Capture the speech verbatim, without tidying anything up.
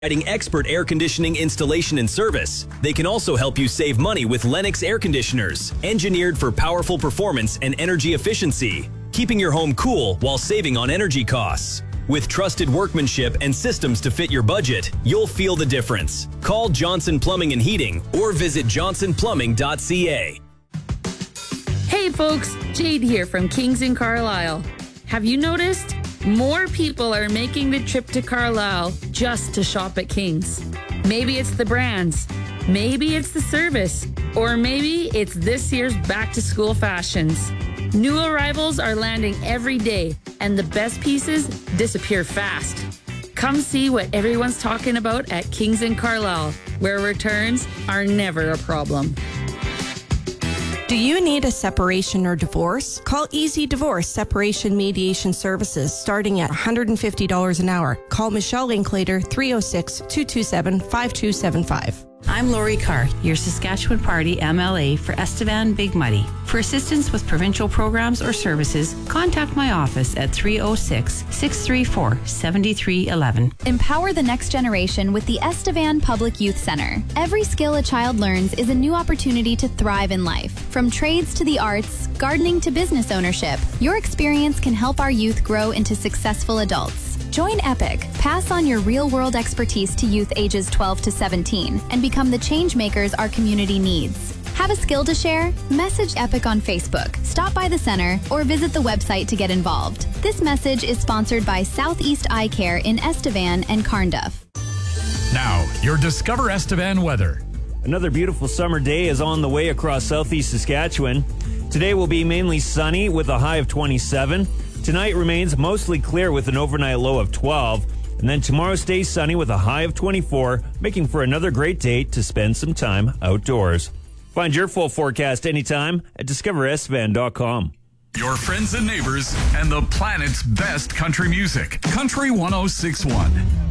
Providing expert air conditioning installation and service. They can also help you save money with Lennox air conditioners, engineered for powerful performance and energy efficiency, keeping your home cool while saving on energy costs. With trusted workmanship and systems to fit your budget, you'll feel the difference. Call Johnson Plumbing and Heating or visit johnson plumbing dot c a. Hey folks, Jade here from Kings in Carlisle. Have you noticed? More people are making the trip to Carlisle just to shop at Kings. Maybe it's the brands, maybe it's the service, or maybe it's this year's back-to-school fashions. New arrivals are landing every day, and the best pieces disappear fast. Come see what everyone's talking about at Kings in Carlisle, where returns are never a problem. Do you need a separation or divorce? Call Easy Divorce Separation Mediation Services starting at one hundred fifty dollars an hour. Call Michelle Linklater, three oh six, two two seven, five two seven five. I'm Lori Carr, your Saskatchewan Party M L A for Estevan Big Muddy. For assistance with provincial programs or services, contact my office at three oh six, six three four, seven three one one. Empower the next generation with the Estevan Public Youth Center. Every skill a child learns is a new opportunity to thrive in life. From trades to the arts, gardening to business ownership, your experience can help our youth grow into successful adults. Join EPIC, pass on your real-world expertise to youth ages twelve to seventeen, and become the change makers our community needs. Have a skill to share? Message EPIC on Facebook, stop by the center, or visit the website to get involved. This message is sponsored by Southeast Eye Care in Estevan and Carnduff. Now, your Discover Estevan weather. Another beautiful summer day is on the way across southeast Saskatchewan. Today will be mainly sunny with a high of twenty-seven. Tonight remains mostly clear with an overnight low of twelve. And then tomorrow stays sunny with a high of twenty-four, making for another great day to spend some time outdoors. Find your full forecast anytime at discover estevan dot com. Your friends and neighbors and the planet's best country music. Country one oh six point one.